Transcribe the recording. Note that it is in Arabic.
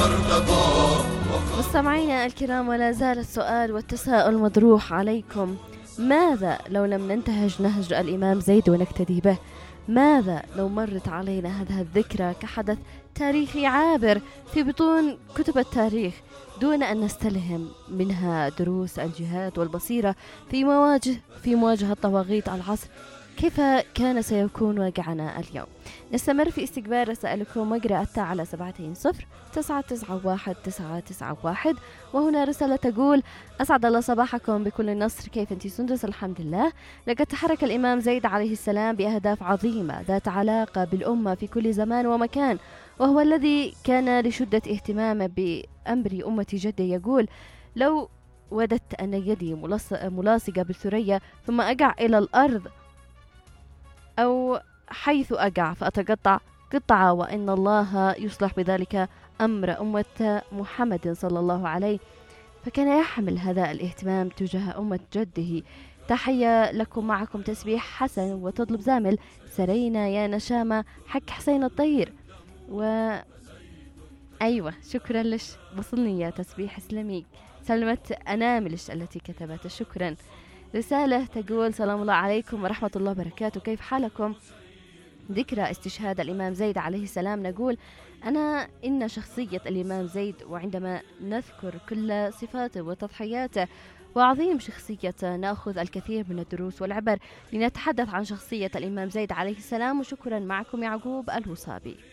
مستمعينا الكرام، ولا زال السؤال والتساؤل مطروح عليكم: ماذا لو لم ننتهج نهج الإمام زيد ونقتدي به؟ ماذا لو مرت علينا هذه الذكرى كحدث تاريخي عابر في بطون كتب التاريخ دون أن نستلهم منها دروس الجهاد والبصيرة في مواجهة طواغيت العصر؟ كيف كان سيكون واقعنا اليوم؟ نستمر في استقبال رسائلكم وقراءتها على 720-991-991. وهنا رسالة تقول: أسعد الله صباحكم بكل نصر، كيف أنت سندس؟ الحمد لله. لقد تحرك الإمام زيد عليه السلام بأهداف عظيمة ذات علاقة بالأمة في كل زمان ومكان، وهو الذي كان لشدة اهتمامه بأمر أمة جده يقول: لو وددت أن يدي ملاصقة بالثريا ثم أقع إلى الأرض أو حيث أقع فأتقطع قطعة، وإن الله يصلح بذلك أمر أمة محمد صلى الله عليه. فكان يحمل هذا الاهتمام تجاه أمة جده. تحية لكم، معكم تسبيح حسن وتطلب زامل سرينا يا نشامة حق حسين الطير. أيوة، شكرا لش، وصلني يا تسبيح إسلامي، سلمت أناملش التي كتبت، شكرا. رسالة تقول: سلام الله عليكم ورحمة الله وبركاته، كيف حالكم؟ ذكرى استشهاد الإمام زيد عليه السلام نقول: إن شخصية الإمام زيد، وعندما نذكر كل صفاته وتضحياته وعظيم شخصيته نأخذ الكثير من الدروس والعبر لنتحدث عن شخصية الإمام زيد عليه السلام. وشكرا، معكم يعقوب الوصابي.